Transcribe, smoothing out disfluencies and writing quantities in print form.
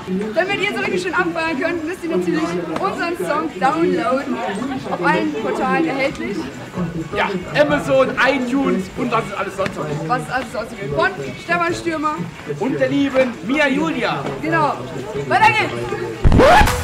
Damit ihr so richtig schön abfeiern könnt, müsst ihr natürlich unseren Song downloaden. Auf allen Portalen erhältlich. Ja, Amazon, iTunes und was ist alles sonst noch. Was ist alles sonst noch? Von Stefan Stürmer. Und der lieben Mia Julia. Genau. Weiter geht's!